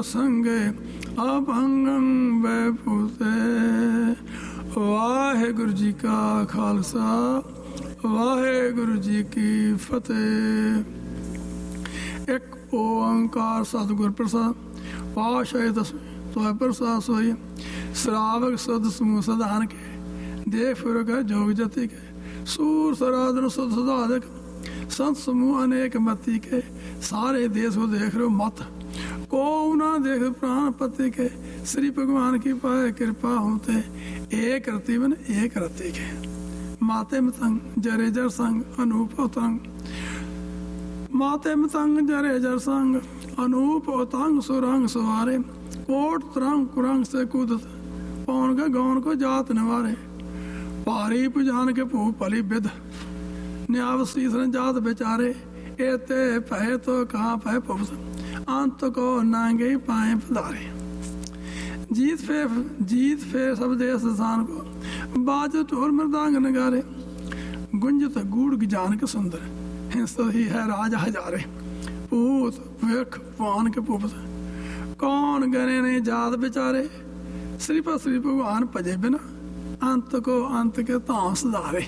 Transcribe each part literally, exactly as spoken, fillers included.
संगे अभंगं बैपुते। वाहेगुरु जी का खालसा, वाहेगुरु जी की फतेह। एक ओंकार सतगुर प्रसाद पाशाय दसवीं तो प्रसाद सोई। श्रावक सद समूह सदान के देव का जोग जति के सूर सराधन सुध साधक संत समूह अनेक मति के। सारे देश को देख रहे हो मत को ना देख प्राण पति के। श्री भगवान की पाए कृपा होते एक रति बन एक रति के। माते मतंग जरे जर संग अनूप उतंग, माते मतंग जरे जर संग अनूप उतंग सुरंग सवारे। कोट तरंग कुरंग से कूदत पौन का गौन को जात निवारे। पारी पुजान के भू पली बिद न्यावसी जात बेचारे। एते पहे तो कहाँ पहे पुबस अंत को नांगे पाए पधारे। जीत फे जीत फे सब देश स्थान को बाज ढोल मृदांग नगारे। गुंजत गूढ़ जान के सुंदर हिंस ही है राज हजारे। पूत वेख पान के पुबस कौन गने ने जात बेचारे। श्रीपा श्री भगवान भजे बिना अंत को अंत के धाम सुधारे।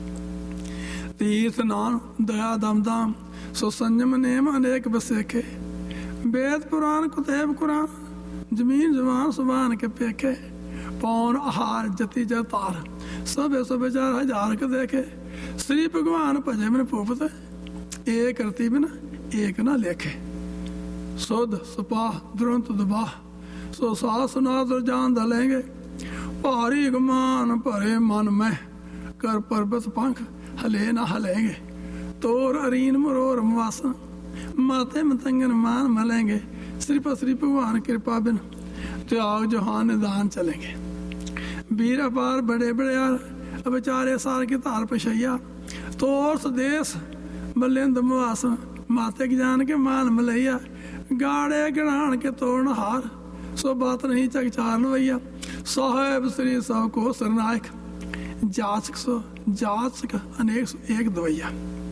तीर्थ नान दया दम दाम सो संयम नेम अनेक बसेखे। वेद पुराण कुतेब कुरान जमीन जवान सुबान के पेखे। पौन आहार जति जतार सबे सब चार हजार के देखे। श्री भगवान भजे बिन भूपत एक रति बिन एक न लेखे। सुध सुपाह दुरंत दुबाह सो सास नाद जान दलेंगे। भारी गुमान भरे मन में कर पर्वत पंख हले न हलेंगे। तोर अरीन मरोर मवासन माते मतंगन मान मलेंगे। श्री पर श्री भगवान कृपा बिन त्याग जोहान निदान चलेंगे। वीर अपार बड़े बड़े यार बेचारे सार की तार पशैया। तोर स्वदेश बलिंद मवासन माते की जान के मान मलैया। गाड़े गणान के तोड़ हार सो बात नहीं चकचार भैया। साहेब श्री सब को सरनायक जाचक सो जाचक अनेक सो एक दवैया।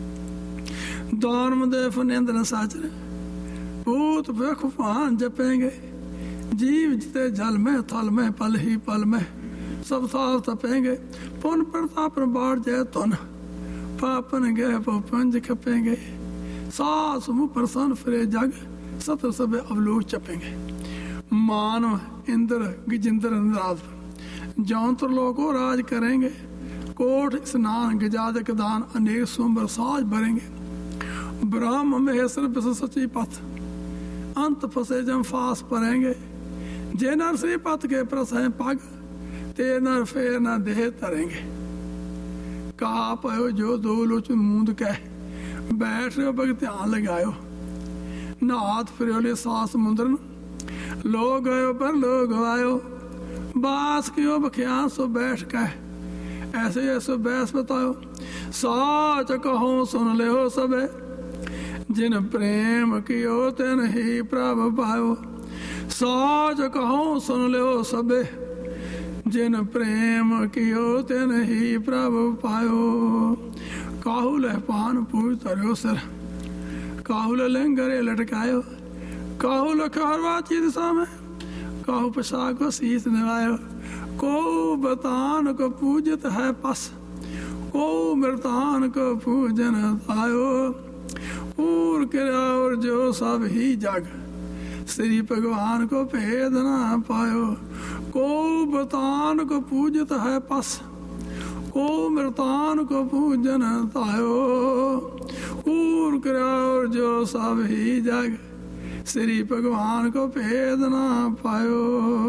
दान दे फनेंद्र साचर भूत बेखुफान जपेंगे। जीव जिते जल में थल में पल ही पल में सब साल तपेंगे। पुन प्रताप बाढ़ जय तुन पापन गए पंज खपेंगे। सास मुँह प्रसन्न फिरे जग सत्र सब अवलोक चपेंगे। मानव इंद्र गिजिंद्र नाथ जौंत्र लोको राज करेंगे। कोट स्नान गजादक दान अनेक सोमर साज भरेंगे। ब्रह्म महेश्वर विश्व सची पथ अंत फसे जम फास परेंगे। जे नर श्री पथ के प्रस हैं पग ते नर फेर न देह तरेंगे। कहा पयो जो दो लोच मूंद कह बैठ रहे बग ध्यान लगायो। नाथ फिर सास मुंद्रन लो गयो पर लो गवायो। बास कियो बख्यान सो बैठ कह ऐसे ऐसे बैस बतायो। साच कहो सुन ले हो सबे जिन प्रेम कियो तिन ही प्रभ पायो। साच कहो सुन ले हो सबे जिन प्रेम कियो तिन ही प्रभ पायो। काहू लहपान पूज तरो सर काहुल लंगरे लटकायो। काहू लखरवा चीज सामे काहू पशा को शीस निवायो। को बतान को पूजित है पस को मृतान को पूजन आयो। पूर किया और जो सब ही जग श्री भगवान को भेद ना पायो। को बतान को पूजित है पस को मृतान को पूजन तायो। पूर किया और जो सब ही जग श्री भगवान को भेद ना पायो।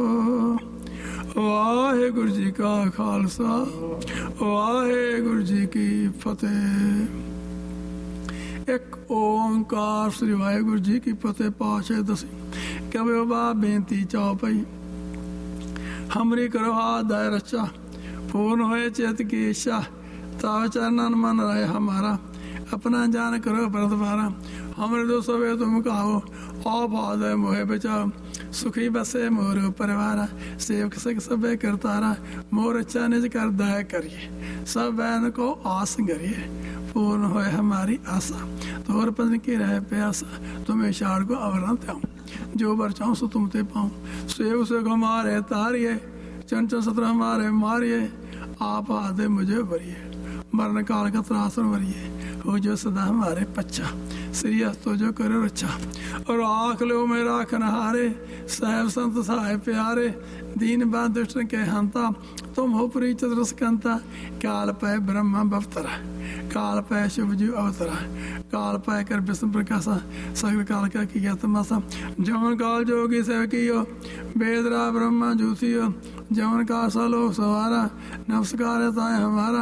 वाहेगुरु जी का खालसा वाहेगुरु जी की फतेह। एक ओंकार श्री वाहेगुरु जी की फतेह। पाशे दसी कबो बा बेनती चाओ पई हमरी करो हाथ दाय रचा। पूर्ण होए चेत की इच्छा ताव चरणन मन रहे हमारा। अपना जान करो भरत भारा हमरे दो सवे तुम कहो। आप आदय मोहे बचाओ सुखी बसे मोर परिवारा। सेवक सक सबे करतारा मोर अच्छा निज कर दया करिए। सब बैन को आस करिए पूर्ण होए हमारी आशा, तोहर पद की रहे प्यासा, तुम्हें शाड़ को अवरण त्याऊं, जो बरचाऊं सो तुम ते पाऊं, सेव से हमारे तारिये, चंचल सत्र हमारे मारिये, आप आदे मुझे भरिए, मरण काल का त्रासन वरिए, हो जो सदा हमारे पच्चा, श्री तो जो करो रक्षा, और आख लो में राखन हारे, साहेब संत सहाय प्यारे, दीन बात दुष्ट के हंता, तुम हो प्री चतुरस कंता, काल पै ब्रह्मा बवतरा, काल पै शुभ जीव अवतरा, काल पै कर विष्णु प्रकाशा, सगल काल का किया तमाशा, जवन काल जोगी सेव कियो, वेदरा ब्रह्मा जूथियो, जवन का सलोक सवारा, नमस्कार है ताए हमारा,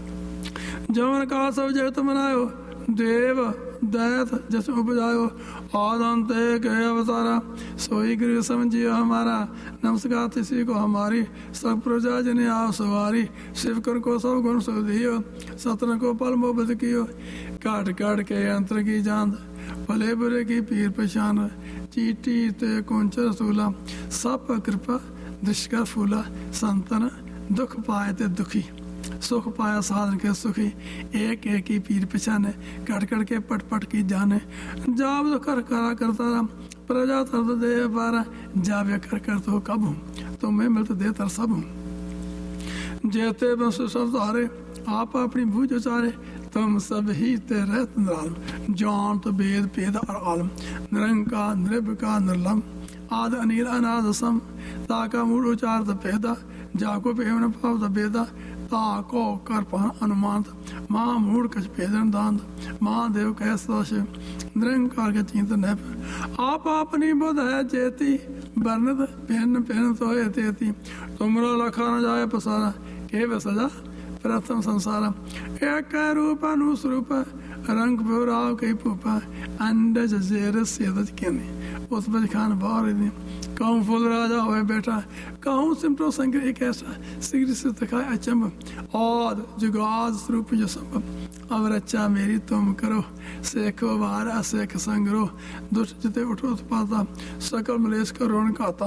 जवन का सब जगत मनायो, देव दैत जस उपजायो, आदम ते के अवतारा, सोई गृह समझियो हमारा, नमस्कार तिसी को हमारी, सब प्रजा जने आओ सवारी, शिव कर को सब गुण सो दियो, सतन को पल मोहब्बत कियो, काट काट के अंतर की जान, भले बुरे की पीर पहचान, चीटी ते कुंचर सूला, सब कृपा दुष्का फूला, संतन दुख पाए ते दुखी, सुख पाया साधन के सुखी, एक एक ही पीर पहचाने, कट कट के पट पट की जाने, जाब तो कर करा करता रहा, प्रजा तरद दे पारा, जावे कर कर तो कब हूँ, तुम्हें मिलत दे तर सब हूँ, जेते बस शब्द हारे, आप अपनी भूज उचारे, तुम सब ही ते रहत निरालम, जान तो वेद पेद और आलम, निरंकार निर्भका निर्लम, आद अनिल अनाद सम, ताका मूड उचार तो पेदा, जाको पेवन पाव तो बेदा, ताको कर पान अनुमान, माँ मूड कच पेदन दान, माँ देव कह सदाशिव, निरंकार के चिंतन है, आप अपनी बुध है जेती, बरनत पहन पहन तो है तेती, तुमरा लखा न जाए पसारा, केव सजा प्रथम संसारा, एक रूप अनुस्वरूप, रंग भोराव कई पूपा, अंडज जेर सेदज केने, उस बज खान बार दी, कहूँ फूल राजा होए बैठा, कहूँ सिमटो संकर एक ऐसा, सिगरी से तकाय अचंब, और जुगाद स्वरूप जो संभव, अब रचा मेरी तुम करो, सेखो बार असेख संगरो, दुष्ट जिते उठो उत्पाता, सकल मलेश का रोण खाता,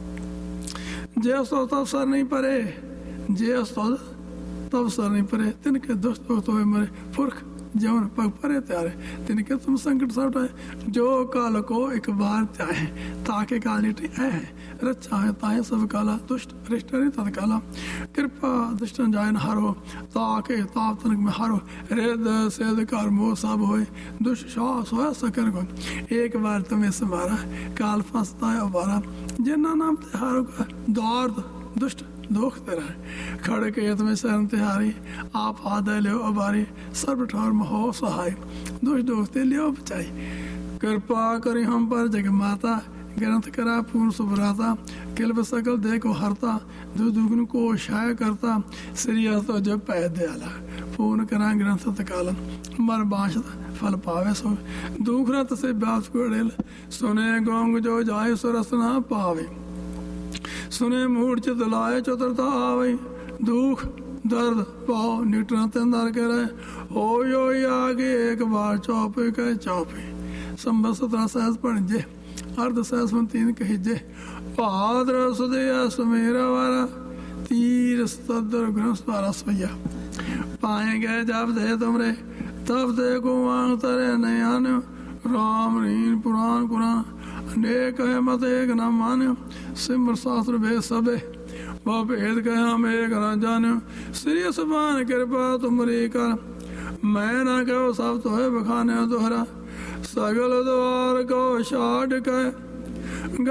जे सोता सर नहीं परे, जे सोता तब सर नहीं परे, तिनके दुष्ट तो मरे, पुरख जवन पग परे त्यारे, तिनके तुम संकट सटाए, जो काल को एक बार त्याहे, ताके काल निटे है, रक्षा है ताहे सब काला, दुष्ट रिष्ट रे तत्काला, कृपा दुष्टन जायन हारो, ताके ताप तनक में हारो, रेद सेद कार मोह सब होए, दुष्ट शाह सोया सकर को, एक बार तुम्हें समारा, काल फंसता है उबारा, जिन्ना नाम ते हारो का, द्वार दुष्ट दुख तेरा खड़े के यत में शरण तिहारी, आप आदय ले अबारी, सर्व ठौर महो सहाय, दुष्ट दोस्ते लियो बचाई, कृपा करी हम पर जग माता, ग्रंथ करा पूर्ण सुभराता, किल्ब सकल दे को हरता, दु दुगुन को शाय करता, श्री तो जब पै दयाला, पूर्ण करा ग्रंथ तकालन, मर बांशत फल पावे सो, दुख रत से व्यास को डेल, सुने गोंग जो जाए सुरस ना पावे, सुने मूड चित लाए चतुरता आवे, दुख दर्द पाओ निटना तंदर करे, हो यो आगे एक बार चौपे कहे चौपे, संबत सत्रह सहस पढ़ जे, अर्ध सहस में तीन कही जे, भाद्र सुदया सुमेरा वारा, तीर सतर ग्रंथ पारा सवैया, पाए गए जब दे तुमरे, तब दे को वांग तरे नयान, राम रीन पुराण कुरान, अनेक है मत एक न मान्यो, सिमर शास्त्र भे सबे, वह भेद कह हम एक न जान्यो, श्री सुभान कृपा तुमरी कर, मैं न कहो सब तो है बखाने दोहरा, सगल द्वार को छाड़ कह